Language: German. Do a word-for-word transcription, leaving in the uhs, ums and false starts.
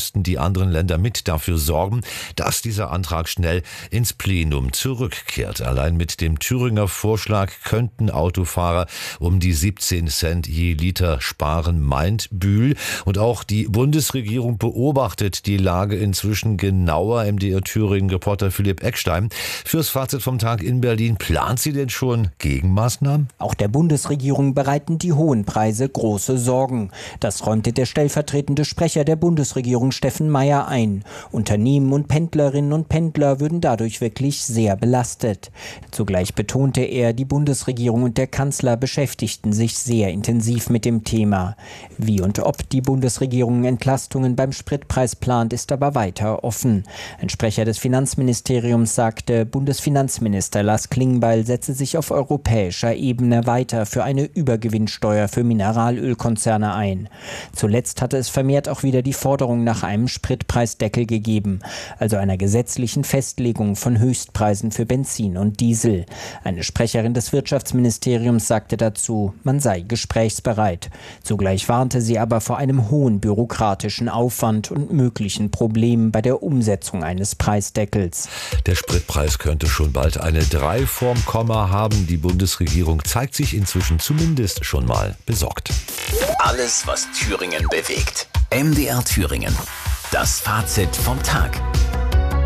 müssten die anderen Länder mit dafür sorgen, dass dieser Antrag schnell ins Plenum zurückkehrt. Allein mit dem Thüringer Vorschlag könnten Autofahrer um die siebzehn Cent je Liter sparen, meint Bühl. Und auch die Bundesregierung beobachtet die Lage inzwischen genauer. M D R Thüringen-Reporter Philipp Eckstein. Fürs Fazit vom Tag in Berlin, plant sie denn schon Gegenmaßnahmen? Auch der Bundesregierung bereiten die hohen Preise große Sorgen. Das räumte der stellvertretende Sprecher der Bundesregierung Steffen Meier ein. Unternehmen und Pendlerinnen und Pendler würden dadurch wirklich sehr belastet. Zugleich betonte er, die Bundesregierung und der Kanzler beschäftigten sich sehr intensiv mit dem Thema. Wie und ob die Bundesregierung Entlastungen beim Spritpreis plant, ist aber weiter offen. Ein Sprecher des Finanzministeriums sagte, Bundesfinanzminister Lars Klingbeil setze sich auf europäischer Ebene weiter für eine Übergewinnsteuer für Mineralölkonzerne ein. Zuletzt hatte es vermehrt auch wieder die Forderung nach einem Spritpreisdeckel gegeben, also einer gesetzlichen Festlegung von Höchstpreisen für Benzin und Diesel. Eine Sprecherin des Wirtschaftsministeriums sagte dazu, man sei gesprächsbereit. Zugleich warnte sie aber vor einem hohen bürokratischen Aufwand und möglichen Problemen bei der Umsetzung eines Preisdeckels. Der Spritpreis könnte schon bald eine drei vorm Komma haben. Die Bundesregierung zeigt sich inzwischen zumindest schon mal besorgt. Alles, was Thüringen bewegt. M D R Thüringen. Das Fazit vom Tag.